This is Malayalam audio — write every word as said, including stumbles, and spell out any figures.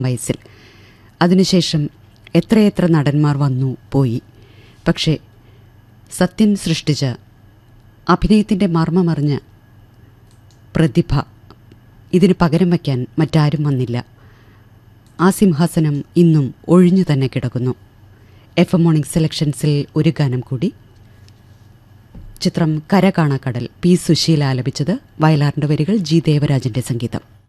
വയസ്സിൽ. അതിനുശേഷം എത്രയെത്ര നടന്മാർ വന്നു പോയി. പക്ഷേ സത്യൻ സൃഷ്ടിച്ച അഭിനയത്തിൻ്റെ മർമ്മമറിഞ്ഞ പ്രതിഭ ഇതിന് പകരം വയ്ക്കാൻ മറ്റാരും വന്നില്ല. ആ സിംഹാസനം ഇന്നും ഒഴിഞ്ഞു തന്നെ കിടക്കുന്നു. എഫ് എം മോർണിംഗ് സെലക്ഷൻസിൽ ഒരു ഗാനം കൂടി. ചിത്രം കര കാണാ കടൽ. പി സുശീല ആലപിച്ചത്. വയലാറിൻ്റെ വരികൾ, ജി ദേവരാജൻ്റെ സംഗീതം.